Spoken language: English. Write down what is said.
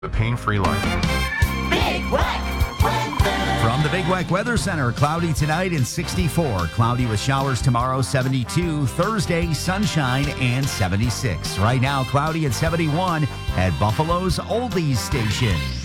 a pain-free life. Big Whack Weather. From the Big Whack Weather Center, cloudy tonight and 64. Cloudy with showers tomorrow, 72. Thursday, sunshine and 76. Right now, cloudy at 71 at Buffalo's Oldies Station.